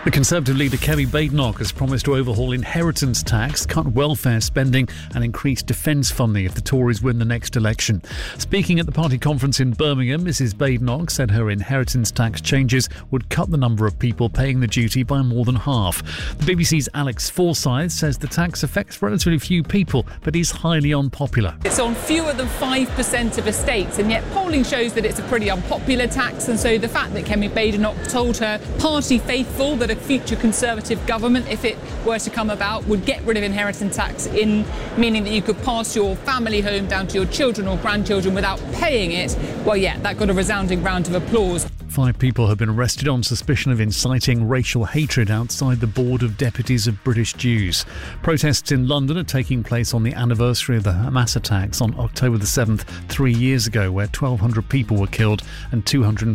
The Conservative leader Kemi Badenoch has promised to overhaul inheritance tax, cut welfare spending and increase defence funding if the Tories win the next election. Speaking at the party conference in Birmingham, Mrs Badenoch said her inheritance tax changes would cut the number of people paying the duty by more than half. The BBC's Alex Forsyth says the tax affects relatively few people, but is highly unpopular. It's on fewer than 5% of estates, and yet polling shows that it's a pretty unpopular tax, and so the fact that Kemi Badenoch told her party faithful that a future Conservative government, if it were to come about, would get rid of inheritance tax, meaning that you could pass your family home down to your children or grandchildren without paying it, well, yeah, that got a resounding round of applause. 5 people have been arrested on suspicion of inciting racial hatred outside the Board of Deputies of British Jews. Protests in London are taking place on the anniversary of the Hamas attacks on October the 7th, 3 years ago, where 1,200 people were killed and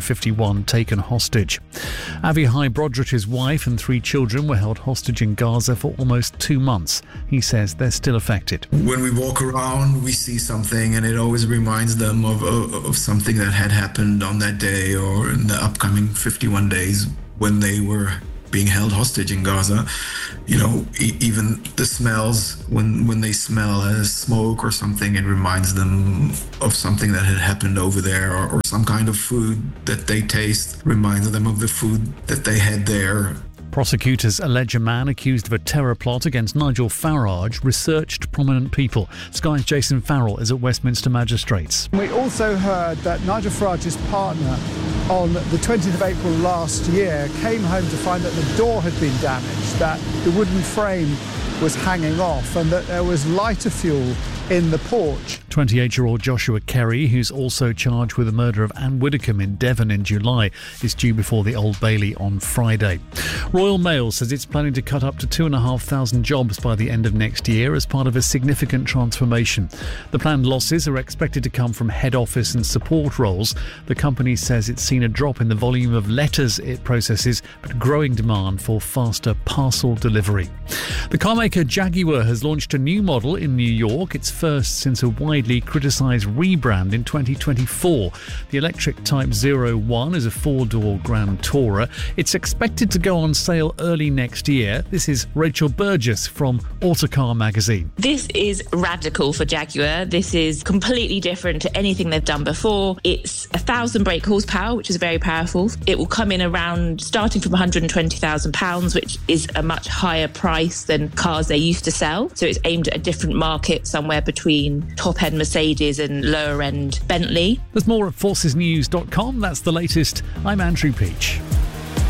251 taken hostage. Avihai Brodrich's wife and 3 children were held hostage in Gaza for almost 2 months. He says they're still affected. When we walk around, we see something, and it always reminds them of something that had happened on that day or in the upcoming 51 days when they were being held hostage in Gaza. You know, even the smells, when they smell smoke or something, it reminds them of something that had happened over there, or some kind of food that they taste reminds them of the food that they had there. Prosecutors allege a man accused of a terror plot against Nigel Farage researched prominent people. Sky's Jason Farrell is at Westminster Magistrates. We also heard that Nigel Farage's partner on the 20th of April last year came home to find that the door had been damaged, that the wooden frame was hanging off and that there was lighter fuel in the porch. 28-year-old Joshua Kerry, who's also charged with the murder of Anne Widdecombe in Devon in July, is due before the Old Bailey on Friday. Royal Mail says it's planning to cut up to 2,500 jobs by the end of next year as part of a significant transformation. The planned losses are expected to come from head office and support roles. The company says it's seen a drop in the volume of letters it processes, but growing demand for faster parcel delivery. The carmaker Jaguar has launched a new model in New York. It's first since a widely criticised rebrand in 2024. The electric Type 01 is a 4-door Grand Tourer. It's expected to go on sale early next year. This is Rachel Burgess from Autocar magazine. This is radical for Jaguar. This is completely different to anything they've done before. It's 1,000 brake horsepower, which is very powerful. It will come in around starting from £120,000, which is a much higher price than cars they used to sell. So it's aimed at a different market, somewhere between top-end Mercedes and lower-end Bentley. There's more at forcesnews.com. That's the latest. I'm Andrew Peach.